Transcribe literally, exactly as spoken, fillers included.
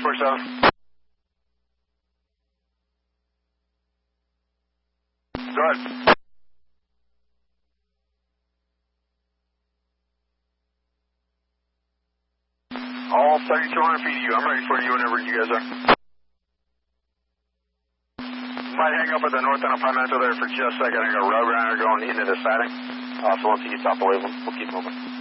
forty-seven. Go ahead. All thirty-two hundred feet of you. I'm ready for you whenever you guys are. Might hang up at the north end of Pimento there for just a second. I got a road runner going into the siding. Awesome. Once you get top away, we'll, we'll keep moving.